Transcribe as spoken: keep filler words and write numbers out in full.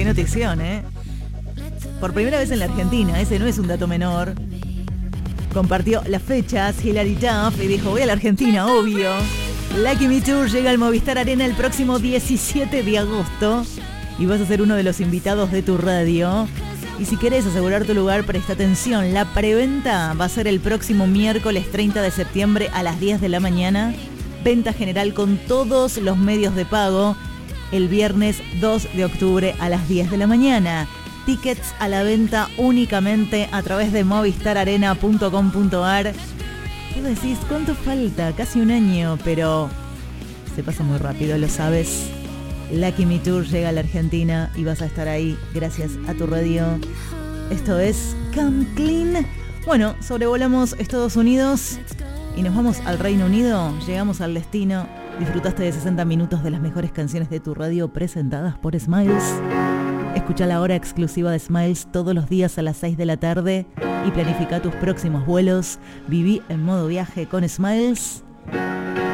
notición, ¿eh? Por primera vez en la Argentina, ese no es un dato menor. Compartió las fechas Hilary Duff y dijo, voy a la Argentina, obvio. Lucky Me Tour llega al Movistar Arena el próximo diecisiete de agosto y vas a ser uno de los invitados de tu radio. Y si querés asegurar tu lugar, presta atención. La preventa va a ser el próximo miércoles treinta de septiembre a las diez de la mañana. Venta general con todos los medios de pago el viernes dos de octubre a las diez de la mañana. Tickets a la venta únicamente a través de movistar arena punto com punto ar. Vos decís, ¿cuánto falta? Casi un año, pero se pasa muy rápido, lo sabes. Lucky Me Tour llega a la Argentina y vas a estar ahí gracias a tu radio. Esto es Come Clean. Bueno, sobrevolamos Estados Unidos y nos vamos al Reino Unido. Llegamos al destino. Disfrutaste de sesenta minutos de las mejores canciones de tu radio presentadas por Smiles. Escucha la hora exclusiva de Smiles todos los días a las seis de la tarde y planifica tus próximos vuelos. Viví en modo viaje con Smiles.